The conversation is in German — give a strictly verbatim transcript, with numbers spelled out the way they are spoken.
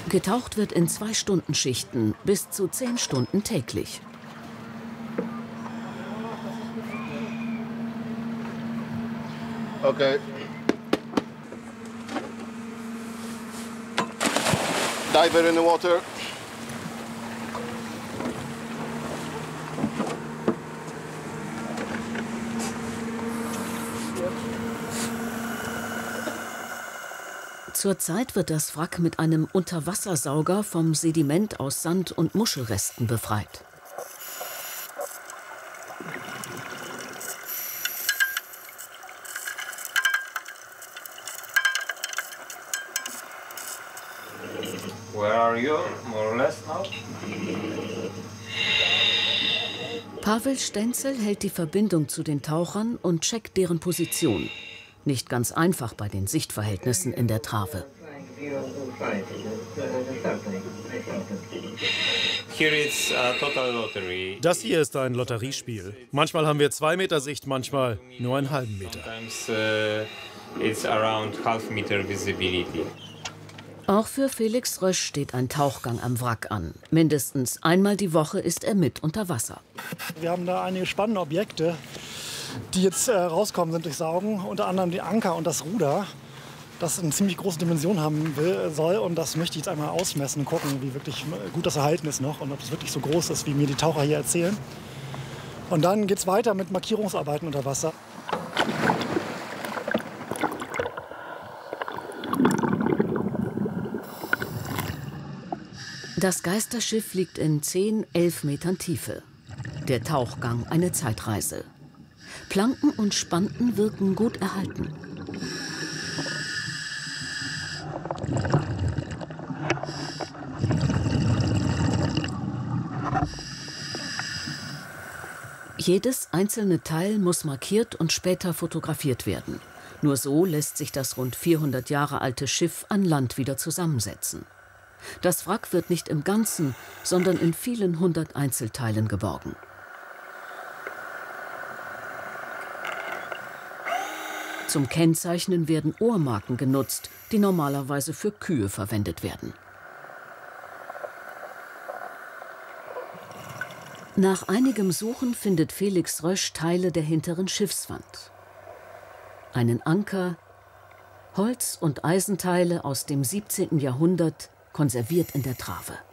Getaucht wird in zwei Stunden Schichten, bis zu zehn Stunden täglich. Okay. Diver in the water. Zurzeit wird das Wrack mit einem Unterwassersauger vom Sediment aus Sand- und Muschelresten befreit. Where are you, more or less now? Pavel Stenzel hält die Verbindung zu den Tauchern und checkt deren Position. Nicht ganz einfach bei den Sichtverhältnissen in der Trave. Das hier ist ein Lotteriespiel. Manchmal haben wir zwei Meter Sicht, manchmal nur einen halben Meter. Auch für Felix Rösch steht ein Tauchgang am Wrack an. Mindestens einmal die Woche ist er mit unter Wasser. Wir haben da einige spannende Objekte, die jetzt äh, rauskommen sind durch Saugen. Unter anderem die Anker und das Ruder, das eine ziemlich große Dimension haben will, soll. Und das möchte ich jetzt einmal ausmessen und gucken, wie wirklich gut das erhalten ist noch und ob es wirklich so groß ist, wie mir die Taucher hier erzählen. Und dann geht es weiter mit Markierungsarbeiten unter Wasser. Das Geisterschiff liegt in zehn, elf Metern Tiefe. Der Tauchgang eine Zeitreise. Planken und Spanten wirken gut erhalten. Jedes einzelne Teil muss markiert und später fotografiert werden. Nur so lässt sich das rund vierhundert Jahre alte Schiff an Land wieder zusammensetzen. Das Wrack wird nicht im Ganzen, sondern in vielen hundert Einzelteilen geborgen. Zum Kennzeichnen werden Ohrmarken genutzt, die normalerweise für Kühe verwendet werden. Nach einigem Suchen findet Felix Rösch Teile der hinteren Schiffswand. Einen Anker, Holz- und Eisenteile aus dem siebzehnten Jahrhundert, konserviert in der Trave.